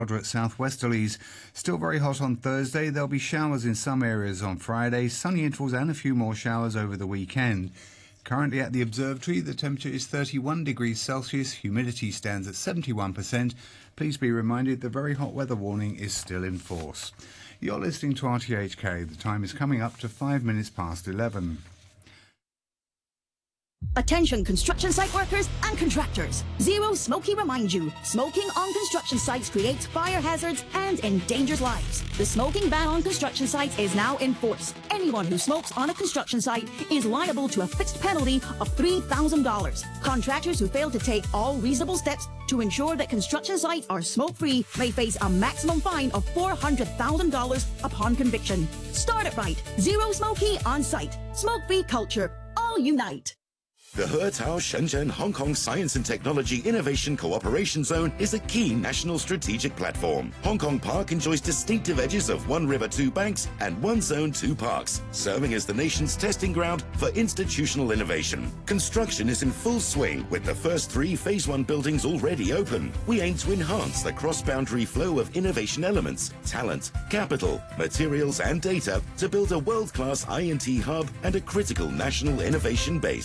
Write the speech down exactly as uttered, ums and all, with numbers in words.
Moderate southwesterlies. Still very hot on Thursday. There'll be showers in some areas on Friday, sunny intervals and a few more showers over the weekend. Currently at the observatory, the temperature is thirty-one degrees Celsius. Humidity stands at seventy-one percent. Please be reminded the very hot weather warning is still in force. You're listening to R T H K. The time is coming up to five minutes past eleven. Attention construction site workers and contractors. Zero Smoky reminds you, smoking on construction sites creates fire hazards and endangers lives. The smoking ban on construction sites is now in force. Anyone who smokes on a construction site is liable to a fixed penalty of three thousand dollars. Contractors who fail to take all reasonable steps to ensure that construction sites are smoke-free may face a maximum fine of four hundred thousand dollars upon conviction. Start it right. Zero Smoky on site. Smoke-free culture. All unite. The Hurtao Shenzhen Hong Kong Science and Technology Innovation Cooperation Zone is a key national strategic platform. Hong Kong Park enjoys distinctive edges of one river, two banks, and one zone, two parks, serving as the nation's testing ground for institutional innovation. Construction is in full swing with the first three Phase one buildings already open. We aim to enhance the cross-boundary flow of innovation elements, talent, capital, materials, and data to build a world-class I and T hub and a critical national innovation base.